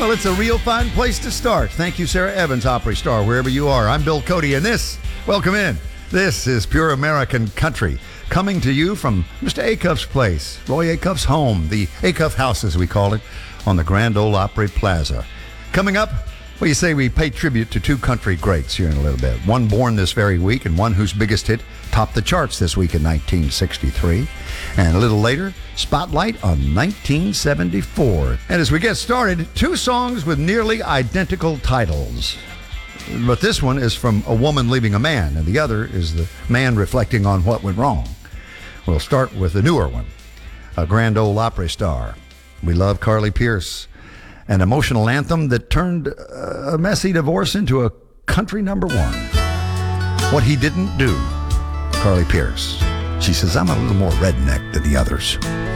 Well, it's a real fine place to start. Thank you, Sarah Evans, Opry Star, wherever you are. I'm Bill Cody, and welcome in. This is Pure American Country, coming to you from Mr. Acuff's place, Roy Acuff's home, the Acuff House, as we call it, on the Grand Ole Opry Plaza. Coming up, well, you say we pay tribute to two country greats here in a little bit. One born this very week and one whose biggest hit topped the charts this week in 1963. And a little later, spotlight on 1974. And as we get started, two songs with nearly identical titles. But this one is from a woman leaving a man, and the other is the man reflecting on what went wrong. We'll start with the newer one, a Grand Ole Opry star. We love Carly Pearce, an emotional anthem that turned a messy divorce into a country number one. What he didn't do, Carly Pearce. She says, I'm a little more redneck than the others.